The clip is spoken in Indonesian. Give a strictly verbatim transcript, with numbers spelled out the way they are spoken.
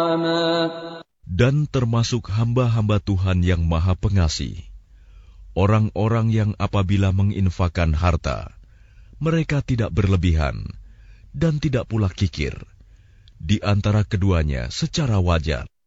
طعاما. Dan termasuk hamba-hamba Tuhan yang Maha Pengasih, orang-orang yang apabila menginfakkan harta, mereka tidak berlebihan dan tidak pula kikir, di antara keduanya secara wajar.